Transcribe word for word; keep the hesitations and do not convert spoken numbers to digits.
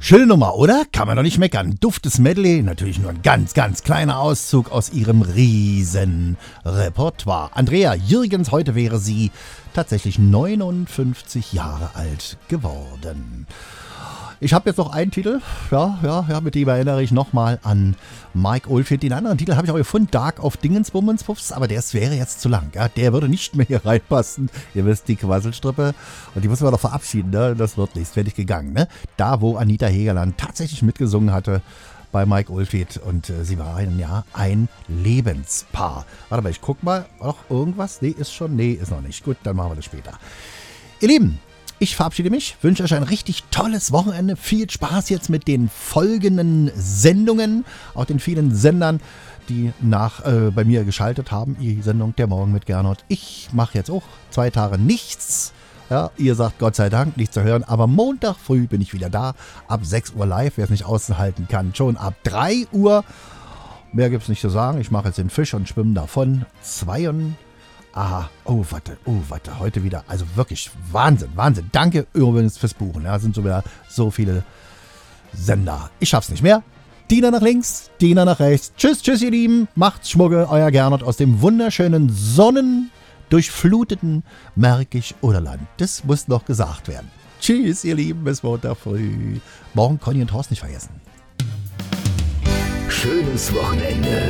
Schöne Nummer, oder? Kann man doch nicht meckern. Duftes Medley, natürlich nur ein ganz, ganz kleiner Auszug aus ihrem riesen Repertoire. Andrea Jürgens, heute wäre sie tatsächlich neunundfünfzig Jahre alt geworden. Ich habe jetzt noch einen Titel, ja, ja, ja, mit dem erinnere ich nochmal an Mike Oldfield. Den anderen Titel habe ich auch gefunden, Dark of Dingensbummenspuffs, aber der wäre jetzt zu lang. Ja? Der würde nicht mehr hier reinpassen. Ihr wisst, die Quasselstrippe. Und die müssen wir doch verabschieden, ne? Das wird nichts, fertig gegangen. Ne? Da, wo Anita Hegerland tatsächlich mitgesungen hatte bei Mike Oldfield und äh, sie waren ja ein Lebenspaar. Warte mal, ich guck mal, noch irgendwas? Nee, ist schon, nee, ist noch nicht. Gut, dann machen wir das später. Ihr Lieben, ich verabschiede mich, wünsche euch ein richtig tolles Wochenende. Viel Spaß jetzt mit den folgenden Sendungen, auch den vielen Sendern, die nach äh, bei mir geschaltet haben. Die Sendung Der Morgen mit Gernot. Ich mache jetzt auch zwei Tage nichts. Ja, ihr sagt Gott sei Dank, nichts zu hören. Aber Montag früh bin ich wieder da. Ab sechs Uhr live, wer es nicht aushalten kann. Schon ab drei Uhr. Mehr gibt es nicht zu sagen. Ich mache jetzt den Fisch und schwimme davon. Zwei und Aha, oh, warte, oh, warte, heute wieder, also wirklich Wahnsinn, Wahnsinn. Danke übrigens fürs Buchen, ja, sind so wieder so viele Sender. Ich schaff's nicht mehr. Dina nach links, Dina nach rechts. Tschüss, tschüss, ihr Lieben. Macht's Schmucke, euer Gernot aus dem wunderschönen, sonnendurchfluteten Märkisch-Oderland. Das muss noch gesagt werden. Tschüss, ihr Lieben, bis Montag früh. Morgen Conny und Horst nicht vergessen. Schönes Wochenende.